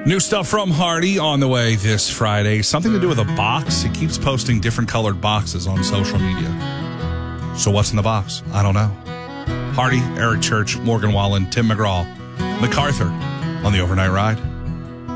New stuff from Hardy on the way this Friday. Something to do with a box. He keeps posting different colored boxes on social media. So what's in the box? I don't know. Hardy, Eric Church, Morgan Wallen, Tim McGraw, MacArthur on the Overnight Ride.